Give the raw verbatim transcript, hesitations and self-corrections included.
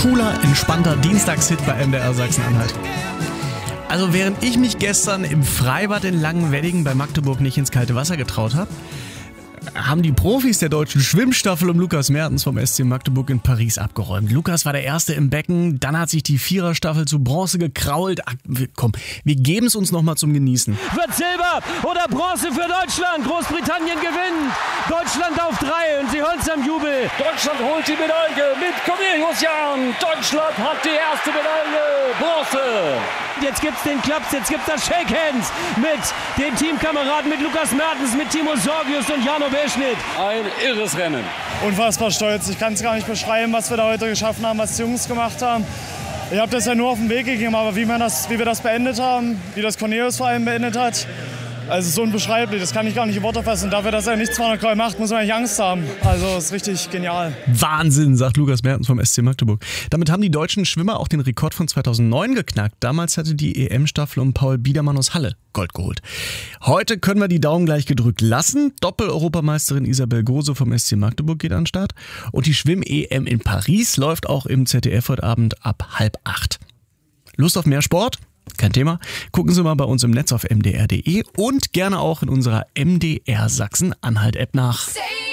cooler, entspannter Dienstagshit bei M D R Sachsen-Anhalt. Also während ich mich gestern im Freibad in Langenwedding bei Magdeburg nicht ins kalte Wasser getraut habe, haben die Profis der deutschen Schwimmstaffel um Lukas Mertens vom S C Magdeburg in Paris abgeräumt. Lukas war der Erste im Becken, dann hat sich die Viererstaffel zu Bronze gekrault. Ach, komm, wir geben es uns nochmal zum Genießen. Wird Silber oder Bronze für Deutschland. Großbritannien gewinnt. Deutschland auf drei und sie holen es am Jubel. Deutschland holt die Medaille mit Cornelius Jahn. Deutschland hat die erste Medaille. Bronze. Jetzt gibt's den Klaps, jetzt gibt's das Shake Hands mit den Teamkameraden, mit Lukas Mertens, mit Timo Sorgius und Jano Beschnitt. Ein irres Rennen. Unfassbar stolz. Ich kann es gar nicht beschreiben, was wir da heute geschaffen haben, was die Jungs gemacht haben. Ich habe das ja nur auf den Weg gegeben, aber wie, man das, wie wir das beendet haben, wie das Cornelius vor allem beendet hat, also so unbeschreiblich, das kann ich gar nicht in Worte fassen. Dafür, dass er nicht zweihundert Kilo macht, muss man eigentlich Angst haben. Also es ist richtig genial. Wahnsinn, sagt Lukas Mertens vom S C Magdeburg. Damit haben die deutschen Schwimmer auch den Rekord von zweitausendneun geknackt. Damals hatte die E M-Staffel um Paul Biedermann aus Halle Gold geholt. Heute können wir die Daumen gleich gedrückt lassen. Doppel-Europameisterin Isabel Gose vom S C Magdeburg geht an den Start. Und die Schwimm-E M in Paris läuft auch im Z D F heute Abend ab halb acht. Lust auf mehr Sport? Kein Thema. Gucken Sie mal bei uns im Netz auf m d r punkt d e und gerne auch in unserer M D R Sachsen-Anhalt-App nach.